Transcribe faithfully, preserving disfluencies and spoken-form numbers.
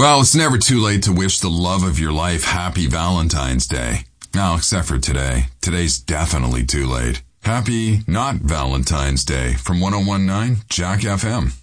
Well, it's never too late to wish the love of your life happy Valentine's Day. Now, except for today. Today's definitely too late. Happy not Valentine's Day from one oh one point nine Jack F M.